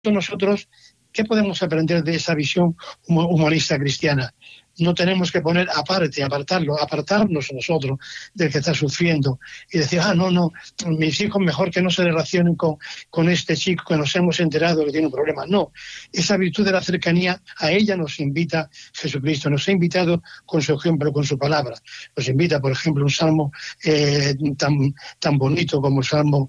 nosotros, ¿qué podemos aprender de esa visión humanista cristiana? No tenemos que poner apartarnos nosotros del que está sufriendo y decir, no, mis hijos mejor que no se relacionen con este chico que nos hemos enterado que tiene un problema. No, esa virtud de la cercanía, a ella nos invita Jesucristo, nos ha invitado con su ejemplo, con su palabra. Nos invita, por ejemplo, un salmo tan bonito como el Salmo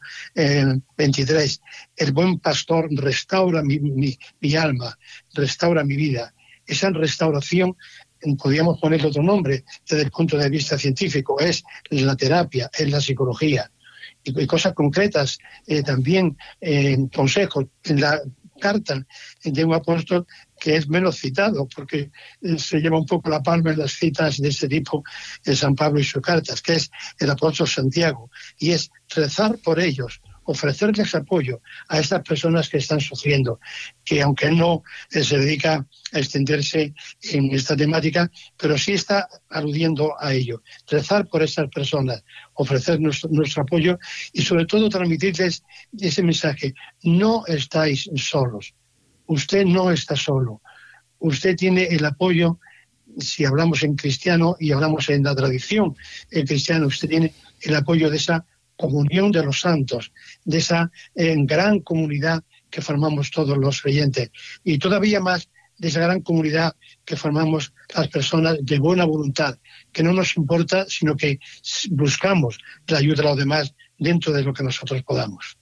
23. El buen pastor restaura mi alma, restaura mi vida. Esa restauración, podríamos ponerle otro nombre desde el punto de vista científico, es la terapia, es la psicología. Y cosas concretas, también consejos en la carta de un apóstol que es menos citado, porque se lleva un poco la palma en las citas de este tipo de San Pablo y sus cartas, que es el apóstol Santiago, y es rezar por ellos, ofrecerles apoyo a estas personas que están sufriendo, que aunque él no se dedica a extenderse en esta temática, pero sí está aludiendo a ello. Rezar por estas personas, ofrecer nuestro apoyo y sobre todo transmitirles ese mensaje: no estáis solos, usted no está solo, usted tiene el apoyo. Si hablamos en cristiano y hablamos en la tradición cristiana, usted tiene el apoyo de esa comunión de los santos, de esa gran comunidad que formamos todos los creyentes, y todavía más de esa gran comunidad que formamos las personas de buena voluntad, que no nos importa, sino que buscamos la ayuda a los demás dentro de lo que nosotros podamos.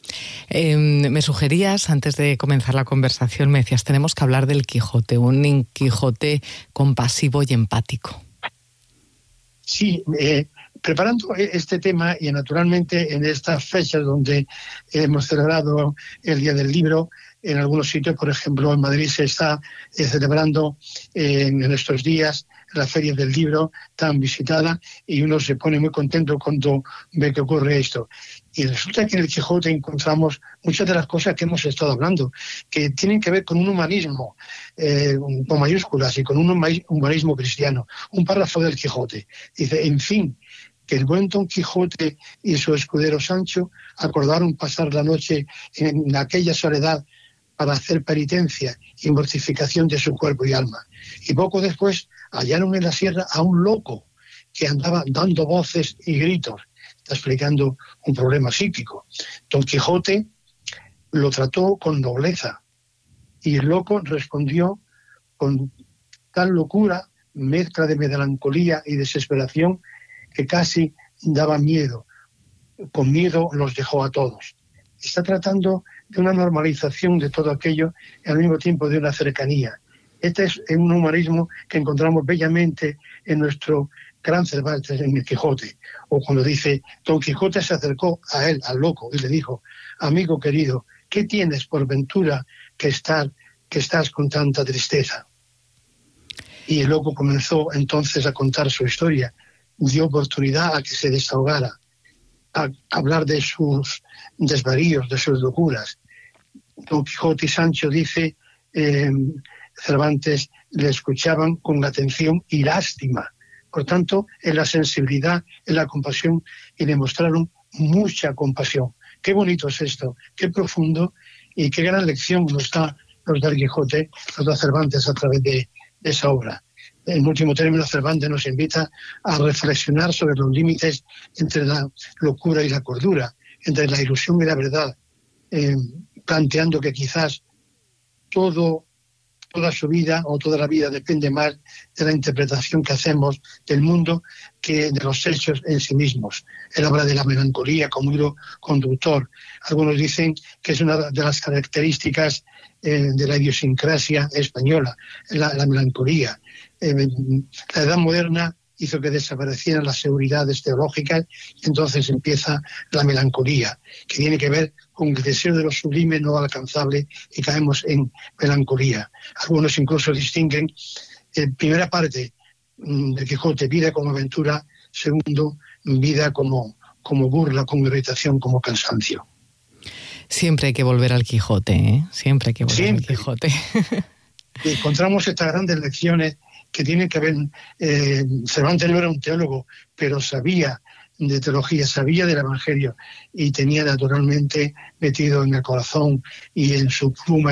Me sugerías, antes de comenzar la conversación, me decías, tenemos que hablar del Quijote, un Quijote compasivo y empático. Sí, preparando este tema y naturalmente en estas fechas donde hemos celebrado el Día del Libro, en algunos sitios, por ejemplo en Madrid se está celebrando en estos días la Feria del Libro tan visitada, y uno se pone muy contento cuando ve que ocurre esto. Y resulta que en el Quijote encontramos muchas de las cosas que hemos estado hablando, que tienen que ver con un humanismo con mayúsculas y con un humanismo cristiano. Un párrafo del Quijote dice: en fin, que el buen Don Quijote y su escudero Sancho acordaron pasar la noche en aquella soledad para hacer penitencia y mortificación de su cuerpo y alma. Y poco después hallaron en la sierra a un loco que andaba dando voces y gritos. Está explicando un problema psíquico. Don Quijote lo trató con nobleza y el loco respondió con tal locura, mezcla de melancolía y desesperación, que casi daba miedo. Con miedo los dejó a todos. Está tratando de una normalización de todo aquello y al mismo tiempo de una cercanía. Este es un humanismo que encontramos bellamente en nuestro gran Cervantes, en el Quijote. O cuando dice: Don Quijote se acercó a él, al loco, y le dijo: amigo querido, ¿qué tienes por ventura que estás con tanta tristeza? Y el loco comenzó entonces a contar su historia, dio oportunidad a que se desahogara, a hablar de sus desvaríos, de sus locuras. Don Quijote y Sancho, dice Cervantes, le escuchaban con atención y lástima. Por tanto, en la sensibilidad, en la compasión, y le mostraron mucha compasión. Qué bonito es esto, qué profundo y qué gran lección nos da el Quijote, nos da Cervantes a través de esa obra. En último término, Cervantes nos invita a reflexionar sobre los límites entre la locura y la cordura, entre la ilusión y la verdad, planteando que quizás toda su vida o toda la vida depende más de la interpretación que hacemos del mundo que de los hechos en sí mismos. Él habla de la melancolía como hilo conductor. Algunos dicen que es una de las características de la idiosincrasia española, la melancolía. La Edad Moderna hizo que desaparecieran las seguridades teológicas y entonces empieza la melancolía, que tiene que ver con el deseo de lo sublime no alcanzable, y caemos en melancolía. Algunos incluso distinguen primera parte de Quijote, vida como aventura; segundo, vida como burla, como irritación, como cansancio. Siempre hay que volver al Quijote, ¿eh? Siempre hay que volver al Quijote. Encontramos estas grandes lecciones que tienen que ver. Cervantes no era un teólogo, pero sabía de teología, sabía del Evangelio y tenía naturalmente metido en el corazón y en su pluma